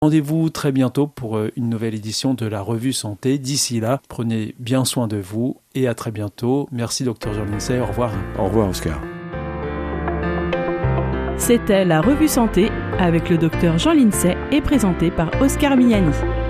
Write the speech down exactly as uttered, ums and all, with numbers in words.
Rendez-vous très bientôt pour une nouvelle édition de la Revue Santé. D'ici là, prenez bien soin de vous et à très bientôt. Merci docteur Jean Lindsay, au revoir. Au revoir Oscar. C'était la Revue Santé avec le docteur Jean Lindsay et présenté par Oscar Miani.